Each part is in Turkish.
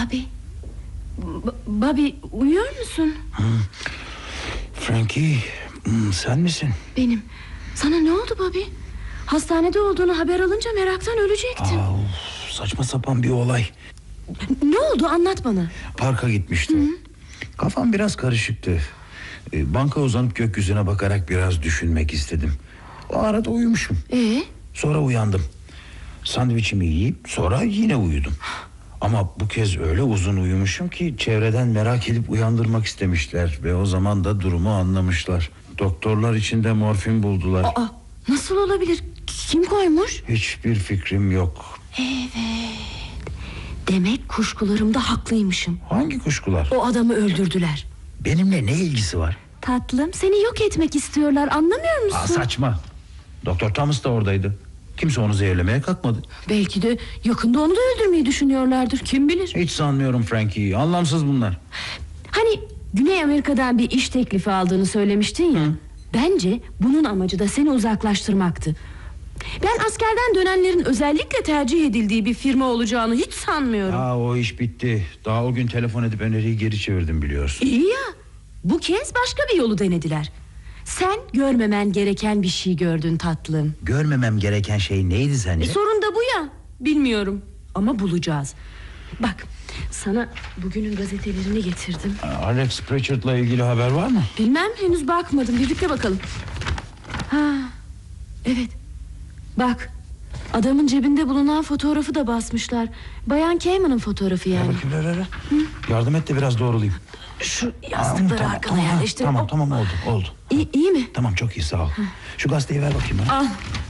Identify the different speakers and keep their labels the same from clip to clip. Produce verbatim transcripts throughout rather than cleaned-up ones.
Speaker 1: Bobby, B- Bobby uyuyor musun?
Speaker 2: Hmm. Frankie, hmm, sen misin?
Speaker 1: Benim. Sana ne oldu Bobby? Hastanede olduğunu haber alınca meraktan ölecektim.
Speaker 2: Aa, of, saçma sapan bir olay.
Speaker 1: Ne oldu, anlat bana.
Speaker 2: Parka gitmiştim. Hı-hı. Kafam biraz karışıktı. ee, Banka uzanıp gökyüzüne bakarak biraz düşünmek istedim. O arada uyumuşum.
Speaker 1: Ee?
Speaker 2: Sonra uyandım. Sandviçimi yiyip sonra yine uyudum. Ama bu kez öyle uzun uyumuşum ki çevreden merak edip uyandırmak istemişler. Ve o zaman da durumu anlamışlar. Doktorlar içinde morfin buldular.
Speaker 1: Aa, nasıl olabilir? Kim koymuş?
Speaker 2: Hiçbir fikrim yok.
Speaker 1: Evet. Demek kuşkularımda haklıymışım.
Speaker 2: Hangi kuşkular?
Speaker 1: O adamı öldürdüler.
Speaker 2: Benimle ne ilgisi var?
Speaker 1: Tatlım, seni yok etmek istiyorlar, anlamıyor musun?
Speaker 2: Aa, saçma. Doktor Thomas da oradaydı. Kimse onu zehirlemeye kalkmadı.
Speaker 1: Belki de yakında onu da öldürmeyi düşünüyorlardır, kim bilir.
Speaker 2: Hiç sanmıyorum Frankie, anlamsız bunlar.
Speaker 1: Hani Güney Amerika'dan bir iş teklifi aldığını söylemiştin ya. Hı. Bence bunun amacı da seni uzaklaştırmaktı. Ben askerden dönenlerin özellikle tercih edildiği bir firma olacağını hiç sanmıyorum.
Speaker 2: Aa, o iş bitti. Daha o gün telefon edip öneriyi geri çevirdim, biliyorsun.
Speaker 1: İyi ya, bu kez başka bir yolu denediler. Sen görmemen gereken bir şey gördün tatlım.
Speaker 2: Görmemem gereken şey neydi sence?
Speaker 1: E, sorun da bu ya. Bilmiyorum ama bulacağız. Bak, sana bugünün gazetelerini getirdim.
Speaker 2: Alex Pritchard'la ilgili haber var mı?
Speaker 1: Bilmem, henüz bakmadım, birlikte bakalım. Ha, evet. Bak, adamın cebinde bulunan fotoğrafı da basmışlar. Bayan Cayman'ın fotoğrafı yani.
Speaker 2: Ver bakayım, ver, ver, ver. Yardım et de biraz doğrulayayım.
Speaker 1: Şu yastıkları
Speaker 2: tamam,
Speaker 1: arkana
Speaker 2: tamam,
Speaker 1: yerleştir.
Speaker 2: Tamam
Speaker 1: Hop.
Speaker 2: tamam oldu oldu.
Speaker 1: İyi, iyi mi?
Speaker 2: Tamam, çok iyi, sağ ol. Hı. Şu gazeteyi ver bakayım bana.
Speaker 1: Al.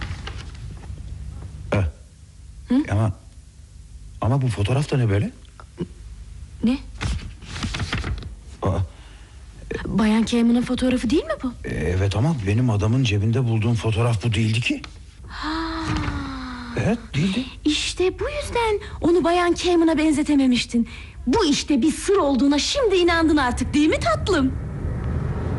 Speaker 2: Ee, ama Ama bu fotoğraf da ne böyle?
Speaker 1: Ne?
Speaker 2: Aa,
Speaker 1: Bayan Cayman'ın fotoğrafı değil mi bu?
Speaker 2: evet ama benim adamın cebinde bulduğum fotoğraf bu değildi ki.
Speaker 1: Ha.
Speaker 2: Evet, değildi.
Speaker 1: İşte bu yüzden onu Bayan Cayman'a benzetememiştin. Bu işte bir sır olduğuna şimdi inandın artık, değil mi tatlım?